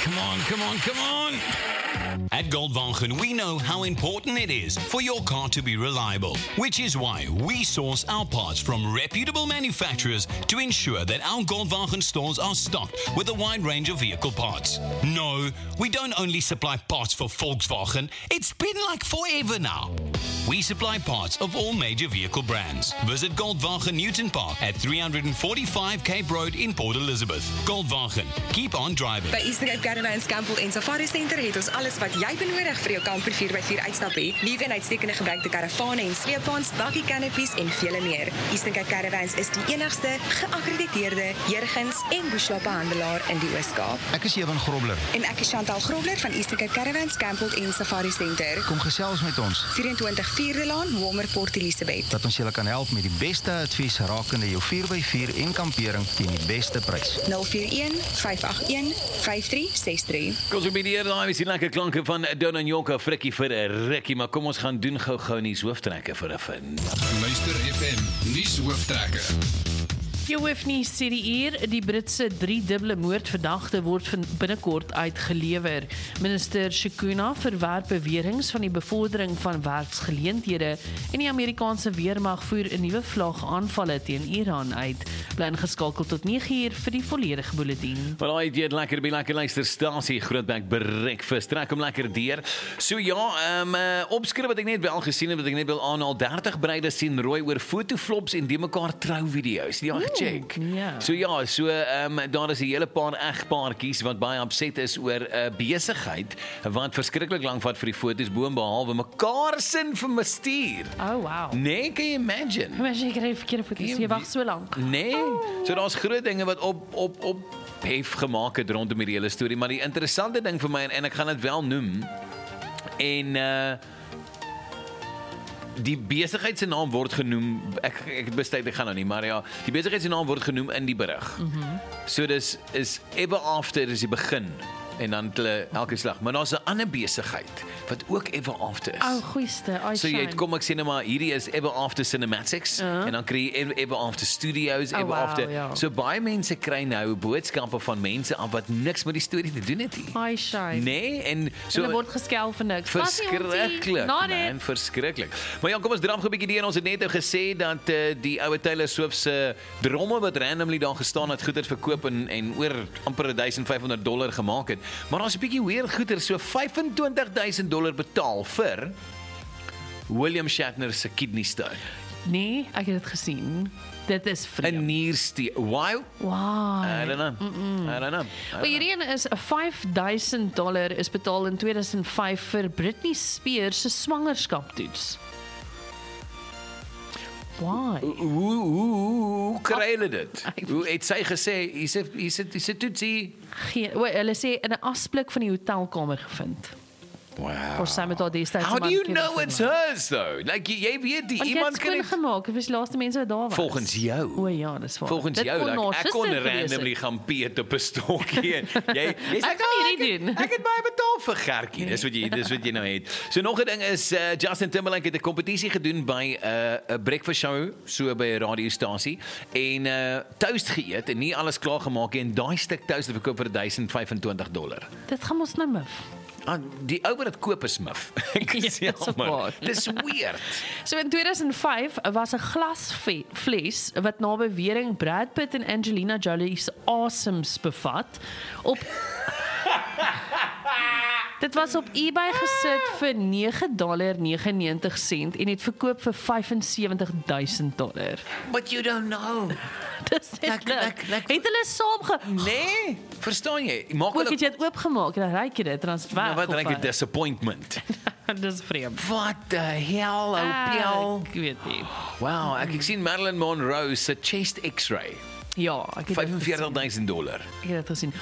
Come on, come on, come on. At Goldwagen, we know how important it is for your car to be reliable, which is why we source our parts from reputable manufacturers to ensure that our Goldwagen stores are stocked with a wide range of vehicle parts. No, we don't only supply parts for Volkswagen, it's been like forever now. We supply parts of all major vehicle brands. Visit Goldwagen Newton Park at 345 Cape Road in Port Elizabeth. Goldwagen, keep on driving. By Eastern Cape Caravans Campbell en Safari Center het ons alles wat jy benodig vir jou kamper 4x4 uitstap het. Nuwe en uitstekende gebruikte karavane en sleepwaens, bakkie canopies en vele meer. Eastern Cape Caravans is die enigste geakkrediteerde Jurgens en Bushla handelaar in die Oos-Kaap. Ek is Evan Grobler. En ek is Chantal Grobler van Eastern Cape Caravans Campbell en Safari Center. Kom gesels met ons. 24 Vierde Laan, Walmer Port Elizabeth. Dat ons julle kan help met die beste advies rakende jou 4x4 en kampering teen die beste prys. 041 581 5363. Kom so by die daai is die lekker klanke van Don en Jonka Frikkie vir 'n rukkie, maar kom ons gaan doen gou-gou nuus hooftrekke vir 'n vind. Luister FM, nuus hooftrekke. Jou hoofnuus sê die Britse 3-dubbele moordverdagte word binnekort uitgelewer. Minister Shikuna verwerp beweringe van die bevordering van werksgeleenthede en die Amerikaanse weermag voer 'n nuwe vlag aanvalle teen Iran uit. Bly ingeskakel tot 9uur vir die volledige bulletin. Wel, hy het lekker by lekker luisterstasie Grootbank breakfast. Trek hom lekker deur. So ja, opskrif wat ek net wel gesien het, wat ek net wil aanhaal, 30 bruide sien rooi oor fotoflops en die mekaar trouvideo's. Die check. Ja. So ja, daar is 'n hele paar egpaartjies wat baie opset is oor 'n besigheid wat verskriklik lank vat vir die foto's boonbehalwe mekaar sin vir bestuur. Oh wow. Nee, kan jy imagine? Imagine jy kry verkeerde foto's, jy wag so lank. Nee, so daar's groot dinge wat op hef gemaak het rondom die hele storie, maar die interessante ding vir my en ek gaan dit wel noem en die besigheid se naam word genoem, ek besluit ek gaan nou nie, maar ja, die besigheid se naam word genoem in die berig. So dis is ever after is die begin en dan hulle elke slag, maar daar's 'n ander besigheid wat ook ever after is. Goeieste, so jy het, kom ek sê nou maar, hierdie is ever after cinematics en dan kry jy ever after studios, ever after. Ja. So baie mense kry nou boodskappe van mense af wat niks met die storie te doen het nie. Nee, en so hulle word geskel vir niks. Verskriklik, man, verskriklik. Maar ja, kom ons dram 'n bietjie deur. Ons het net gesê dat die oue Taylor Swift se dromme wat randomly daar gestaan het, goeder verkoop en oor amper $1,500 gemaak het. Maar daar's 'n bietjie weird goeder, so $25,000 betaal vir William Shatner se kidney stone. Nee, ek het dit gesien. Dit is vreemd. 'n nierstee. Why? I don't know. Maar hierdie een is $5,000 is betaal in 2005 vir Britney Spears se swangerskaptoets. Why? Hoe kry hulle dit? Hoe het sy gesê, is dit toetsie? Hulle sê in 'n asblik van die hotelkamer gevind. Wow. Of sy met haar destyds. How do you know it's hers though? Like jy weet die iemand kan dit gemaak, of is die laaste mense wat daar was. Volgens jou. O ja, dis waar. Volgens jou, ek kon randomly gaan peet op 'n stokkie. Jy sê ek kan hierdie doen. Ek het baie betaal vir Gertjie. Dis wat jy nou het. So nog 'n ding is Justin Timberlake het 'n kompetisie gedoen by 'n breakfast show so by 'n radiostasie en toast geëet en nie alles klaar gemaak en daai stuk toast het verkoop vir $1,025. Dit gaan ons nou mif. Die ou wat dit koop is mif. Dis weird. So in 2005 was 'n glasfles wat na bewering Brad Pitt en Angelina Jolie se asems bevat op Dit was op eBay gesit vir $9.99 en het verkoop vir $75,000. But you don't know. Dis het hulle saamge... Nee, verstaan jy? Maak het jy het oopgemaak en dan ruik jy dit, dan is het weg. Wat ruik dit? Disappointment. Dis vreemd. What the hell, ou ek weet nie. Wow, ek sien Marilyn Monroe se chest X-ray. Ja, ek het $45,000. Ek het dit gesien.